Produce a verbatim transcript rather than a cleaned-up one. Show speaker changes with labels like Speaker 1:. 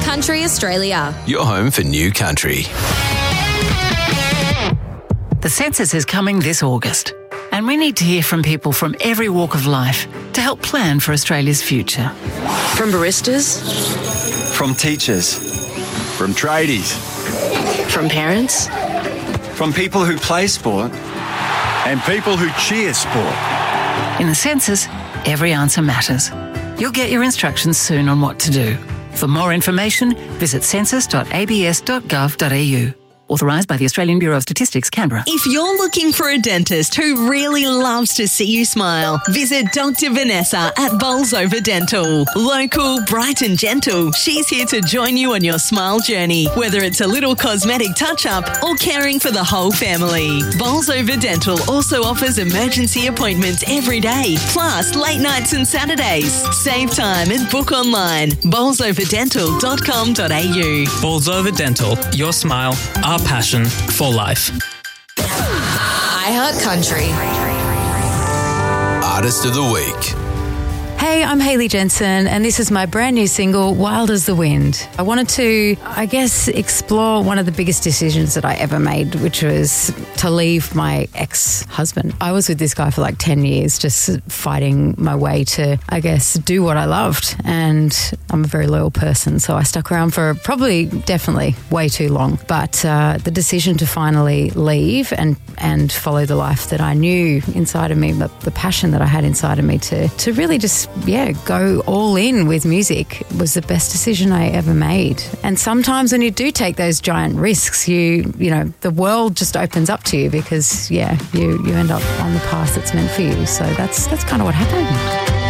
Speaker 1: Country Australia.
Speaker 2: Your home for new country.
Speaker 3: The census is coming this August, and we need to hear from people from every walk of life to help plan for Australia's future.
Speaker 4: From baristas,
Speaker 5: from teachers, from tradies,
Speaker 4: from parents,
Speaker 5: from people who play sport, and people who cheer sport.
Speaker 3: In the census, every answer matters. You'll get your instructions soon on what to do. For more information, visit census dot a b s dot gov dot a u. Authorised by the Australian Bureau of Statistics, Canberra.
Speaker 6: If you're looking for a dentist who really loves to see you smile, visit Doctor Vanessa at Bolsover Dental. Local, bright and gentle, she's here to join you on your smile journey, whether it's a little cosmetic touch-up or caring for the whole family. Bolsover Dental also offers emergency appointments every day, plus late nights and Saturdays. Save time and book online. bolsover dental dot com dot a u.
Speaker 7: Bolsover Dental, your smile, our passion for life.
Speaker 1: I Heart Country.
Speaker 2: Artist of the Week.
Speaker 8: Hey, I'm Hayley Jensen, and this is my brand new single, Wild as the Wind. I wanted to, I guess, explore one of the biggest decisions that I ever made, which was to leave my ex-husband. I was with this guy for like ten years, just fighting my way to, I guess, do what I loved. And I'm a very loyal person, so I stuck around for probably, definitely, way too long. But uh, the decision to finally leave and, and follow the life that I knew inside of me, but the passion that I had inside of me to, to really just yeah, go all in with music was the best decision I ever made. And sometimes when you do take those giant risks, you, you know, the world just opens up to you because, yeah, you, you end up on the path that's meant for you. So that's, that's kind of what happened.